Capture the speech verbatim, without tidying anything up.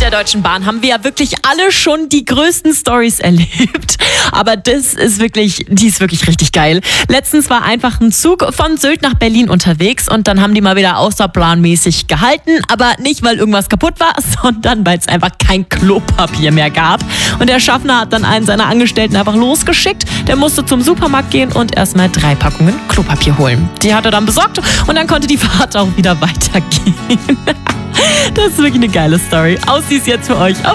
der Deutschen Bahn haben wir ja wirklich alle schon die größten Stories erlebt. Aber das ist wirklich, die ist wirklich richtig geil. Letztens war einfach ein Zug von Sylt nach Berlin unterwegs und dann haben die mal wieder außerplanmäßig gehalten. Aber nicht, weil irgendwas kaputt war, sondern weil es einfach kein Klopapier mehr gab. Und der Schaffner hat dann einen seiner Angestellten einfach losgeschickt. Der musste zum Supermarkt gehen und erstmal drei Packungen Klopapier holen. Die hat er dann besorgt und dann konnte die Fahrt auch wieder weitergehen. Das ist wirklich eine geile Story. Aussies jetzt für euch auf